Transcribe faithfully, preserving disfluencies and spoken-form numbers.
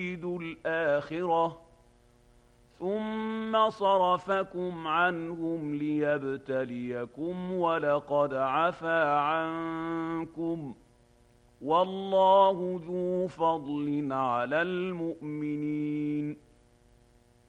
الآخرة ثم صرفكم عنهم ليبتليكم ولقد عفا عنكم والله ذو فضل على المؤمنين